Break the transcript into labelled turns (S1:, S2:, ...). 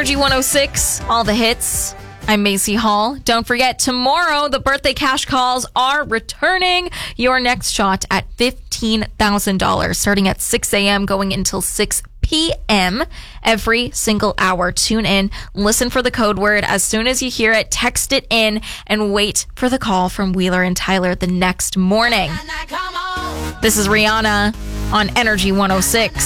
S1: Energy 106, all the hits. I'm Macy Hall. Don't forget, tomorrow, the birthday cash calls are returning. Your next shot at $15,000, starting at 6 a.m., going until 6 p.m. every single hour. Tune in, listen for the code word. As soon as you hear it, text it in and wait for the call from Wheeler and Tyler the next morning. This is Rihanna on Energy 106.